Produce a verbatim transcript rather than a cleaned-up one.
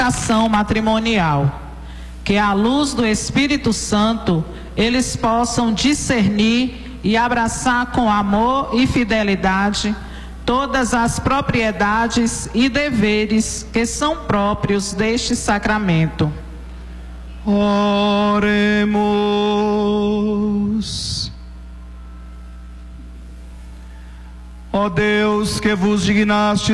ação matrimonial, que à luz do Espírito Santo eles possam discernir e abraçar com amor e fidelidade todas as propriedades e deveres que são próprios deste sacramento. Oremos. Ó Deus, que vos dignaste